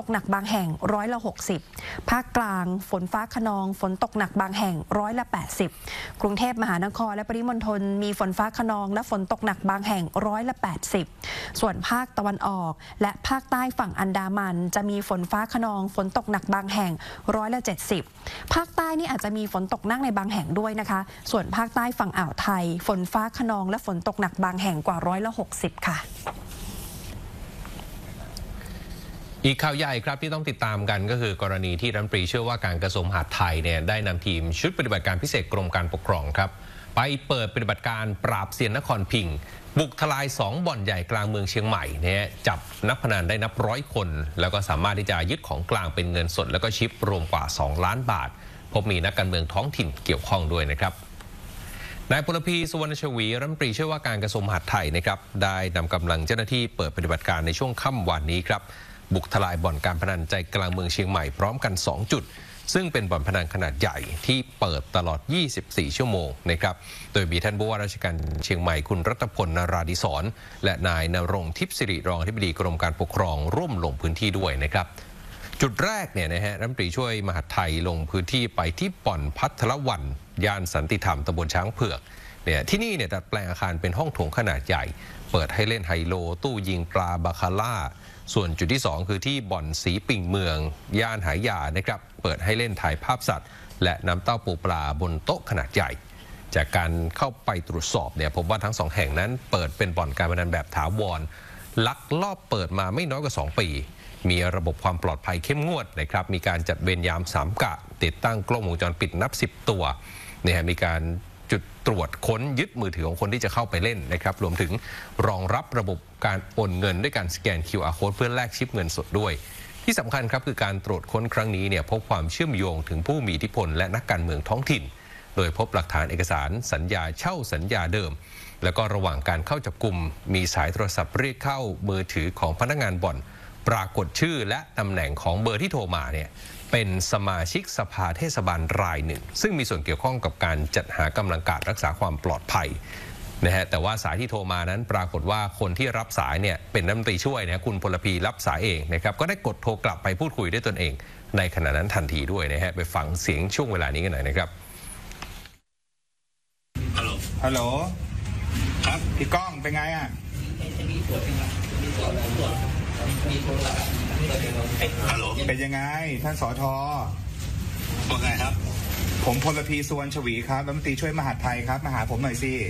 หนักบางแห่ง60%ภาคกลางฝนฟ้าคะนองฝนตกหนักบางแห่ง80%กรุงเทพมหานครและปริมณฑลมีฝนฟ้าคะนองและฝนตกหนักบางแห่ง80%ส่วนภาคตะวันออกและภาคใต้ฝั่งอันดามันจะมีฝนฟ้าคะนองฝนตกหนักบางแห่ง70%ภาคใต้นี่อาจจะมีฝนตกหนักในบางแห่งด้วยนะคะส่วนภาคใต้ฝั่งอ่าวไทยฝนฟ้าคะนองและฝนตกหนักบางแห่งกว่า60%ค่ะอีกข่าวใหญ่ครับที่ต้องติดตามกันก็คือกรณีที่รัฐมนตรีเชื่อว่าการกระทรวงมหาดไทยเนี่ยได้นำทีมชุดปฏิบัติการพิเศษกรมการปกครองครับไปเปิดปฏิบัติการปราบเซียนนครพิงค์บุกทลาย2บ่อนใหญ่กลางเมืองเชียงใหม่เนี่ยจับนักพนันได้นับ100 คนแล้วก็สามารถที่จะยึดของกลางเป็นเงินสดแล้วก็ชิปรวมกว่า2 ล้านบาทพบมีนักการเมืองท้องถิ่นเกี่ยวข้องด้วยนะครับนายพลพีสุวรรณชวีรัฐมนตรีช่วยว่าการกระทรวงมหาดไทยนะครับได้นำกำลังเจ้าหน้าที่เปิดปฏิบัติการในช่วงค่ำวันนี้ครับบุกทลายบ่อนการพนันใจกลางเมืองเชียงใหม่พร้อมกัน2 จุดซึ่งเป็นบ่อนพนันขนาดใหญ่ที่เปิดตลอด24 ชั่วโมงนะครับโดยมีท่านผู้ว่าราชการเชียงใหม่คุณรัตพล นราธิศรและนายณรงค์ทิพย์สิริรองอธิบดีกรมการปกครองร่วมลงพื้นที่ด้วยนะครับจุดแรกเนี่ยนะฮะรัฐมนตรีช่วยมหาดไทยลงพื้นที่ไปที่บ่อนพัทรวันย่านสันติธรรมตำบลช้างเผือกเนี่ยที่นี่เนี่ยดัดแปลงอาคารเป็นห้องโถงขนาดใหญ่เปิดให้เล่นไฮโลตู้ยิงปลาบาคาร่าส่วนจุดที่2คือที่บ่อนสีปิ่งเมืองย่านหายานะครับเปิดให้เล่นถ่ายภาพสัตว์และน้ำเต้าปูปลาบนโต๊ะขนาดใหญ่จากการเข้าไปตรวจสอบเนี่ยพบว่าทั้ง2 แห่งนั้นเปิดเป็นบ่อนการพนันแบบถาวรลักลอบเปิดมาไม่น้อยกว่า2 ปีมีระบบความปลอดภัยเข้มงวดนะครับมีการจัดเวรยาม3 กะติดตั้งกล้องวงจรปิดนับ10 ตัวเนี่ยมีการจุดตรวจค้นยึดมือถือของคนที่จะเข้าไปเล่นนะครับรวมถึงรองรับระบบการโอนเงินด้วยการสแกน QR Code เพื่อแลกชิปเงินสดด้วยที่สำคัญครับคือการตรวจค้นครั้งนี้เนี่ยพบความเชื่อมโยงถึงผู้มีอิทธิพลและนักการเมืองท้องถิ่นโดยพบหลักฐานเอกสารสัญญาเช่าสัญญาเดิมแล้วก็ระหว่างการเข้าจับกุมมีสายโทรศัพท์เรียกเข้ามือถือของพนักงานบ่อนปรากฏชื่อและตำแหน่งของเบอร์ที่โทรมาเนี่ยเป็นสมาชิกสภาเทศบาลรายหนึ่งซึ่งมีส่วนเกี่ยวข้องกับการจัดหากำลังการรักษาความปลอดภัยนะฮะแต่ว่าสายที่โทรมานั้นปรากฏว่าคนที่รับสายเนี่ยเป็นรัฐมนตรีช่วยนะคุณพลพีรับสายเองนะครับก็ได้กดโทรกลับไปพูดคุยด้วยตนเองในขณะนั้นทันทีด้วยนะฮะไปฟังเสียงช่วงเวลานี้กันหน่อยนะครับฮัลโหลครับพี่ก้องเป็นไงอ่ะฮัลโหลเป็นยังไงท่านสท. ว่าไงครับผมพลพีสุวรรณชวีครับรัฐมนตรีช่วยมหาดไทยครับมาหาผมหน่อยสิ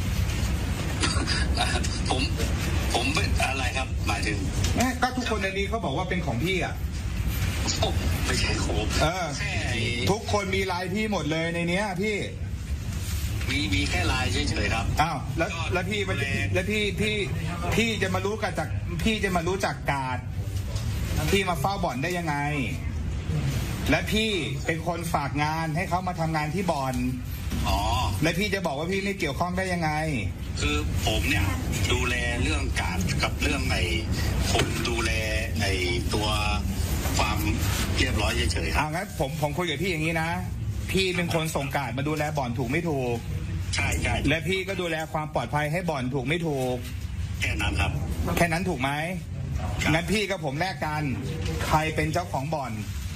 ผมเป็นอะไรครับหมายถึงก็ทุกคนในนี้เขาบอกว่าเป็นของพี่อ่ะไม่ใช่ผมทุกคนมีไลน์พี่หมดเลยในเนี้ยพี่มีแค่ไลน์เฉยๆครับอ้าวแล้วพี่จะมารู้จากการพี่มาเฝ้าบ่อนได้ยังไงและพี่เป็นคนฝากงานให้เขามาทำงานที่บ่อนและพี่จะบอกว่าพี่ไม่เกี่ยวข้องได้ยังไงคือผมเนี่ยดูแลเรื่องการกับเรื่องผมดูแลตัวความเรียบร้อยเฉยๆครับงั้นผมคุยกับพี่อย่างนี้นะพี่เป็นคนส่งการมาดูแลบ่อนถูกไม่ถูกใช่และพี่ก็ดูแลความปลอดภัยให้บ่อนถูกไม่ถูกแค่นั้นครับแค่นั้นถูกไหมงั้นพี่กับผมแลกกันใครเป็นเจ้าของบ่อน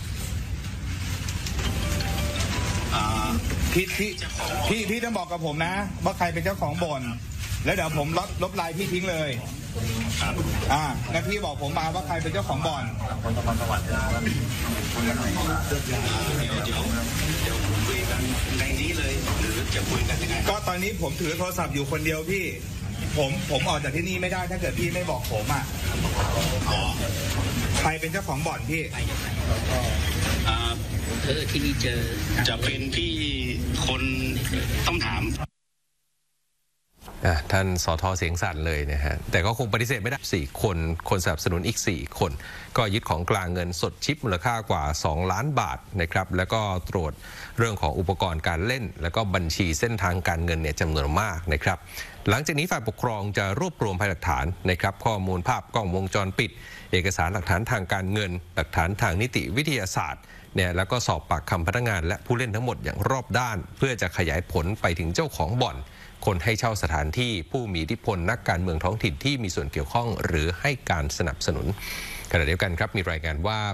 พี่ต้องบอกกับผมนะว่าใครเป็นเจ้าของบ่อนแล้วเดี๋ยวผมลบไลน์พี่ทิ้งเลยงั้นพี่บอกผมมาว่าใครเป็นเจ้าของบ่อนเดี๋ยวคุยกันในนี้เลยหรือจะคุยกันยังไงก็ตอนนี้ผมถือโทรศัพท์อยู่คนเดียวพี่ผมออกจากที่นี่ไม่ได้ถ้าเกิดพี่ไม่บอกผมใครเป็นเจ้าของบ่อนพี่ที่นี่จะเป็นพี่คนต้องถามท่านสท.เสียงสั่นเลยนะฮะแต่ก็คงปฏิเสธไม่ได้4 คนสนับสนุนอีก4 คนก็ยึดของกลางเงินสดชิปมูลค่ากว่า2 ล้านบาทนะครับแล้วก็ตรวจเรื่องของอุปกรณ์การเล่นแล้วก็บัญชีเส้นทางการเงินเนี่ยจำนวนมากนะครับหลังจากนี้ฝ่ายปกครองจะรวบรวมพยานหลักฐานนะครับข้อมูลภาพกล้องวงจรปิดเอกสารหลักฐานทางการเงินหลักฐานทางนิติวิทยาศาสตร์เนี่ยแล้วก็สอบปากคำพนักงานและผู้เล่นทั้งหมดอย่างรอบด้านเพื่อจะขยายผลไปถึงเจ้าของบ่อนคนให้เช่าสถานที่ผู้มีอิทธิพลนักการเมืองท้องถิ่นที่มีส่วนเกี่ยวข้องหรือให้การสนับสนุนขณะเดียวกันครับมีรายงานว่า